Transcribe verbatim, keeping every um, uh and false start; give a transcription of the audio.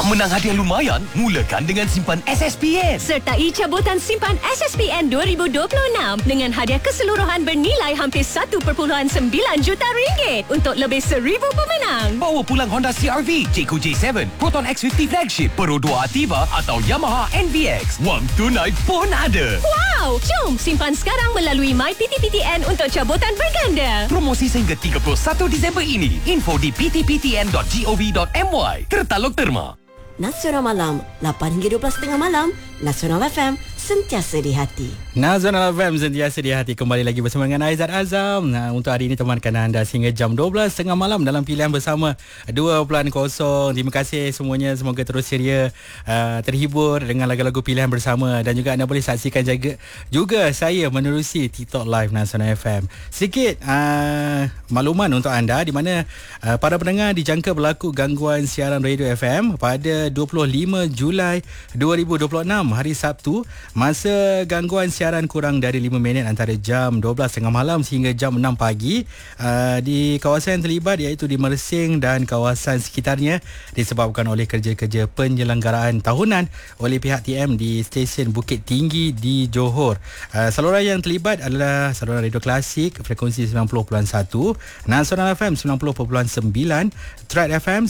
Nak menang hadiah lumayan? Mulakan dengan simpan S S P N. Sertai cabutan simpan S S P N dua ribu dua puluh enam dengan hadiah keseluruhan bernilai hampir satu perpuluhan sembilan juta ringgit untuk lebih seribu pemenang. Bawa pulang Honda C R V, Jayco J tujuh, Proton X lima puluh Flagship, Pro dua Ativa atau Yamaha N V X. Wang tunai pun ada. Wow! Jom simpan sekarang melalui My P T P T N untuk cabutan berganda. Promosi sehingga tiga puluh satu Disember ini. Info di p t p t n dot gov dot m y. Tertaluk Terma. Nasional Malam, lapan hingga dua belas tengah malam. Nasional F M, sentiasa di hati. Nasional F M, sentiasa di hati. Kembali lagi bersama dengan Aizat Azam. Nah, untuk hari ini temankan anda sehingga jam dua belas tengah malam dalam pilihan bersama dua kosong. Terima kasih semuanya. Semoga terus ceria, uh, terhibur dengan lagu-lagu pilihan bersama. Dan juga anda boleh saksikan juga, juga saya menerusi TikTok Live Nasional F M. Sedikit uh, makluman untuk anda di mana uh, para pendengar dijangka berlaku gangguan siaran radio F M pada dua puluh lima Julai dua ribu dua puluh enam hari Sabtu. Masa gangguan siaran kurang dari lima minit antara jam dua belas tengah malam sehingga jam enam pagi uh, di kawasan yang terlibat iaitu di Mersing dan kawasan sekitarnya disebabkan oleh kerja-kerja penyelenggaraan tahunan oleh pihak T M di stesen Bukit Tinggi di Johor. Uh, saluran yang terlibat adalah saluran radio klasik frekuensi sembilan puluh perpuluhan satu, Nasional F M sembilan puluh perpuluhan sembilan, Trad F M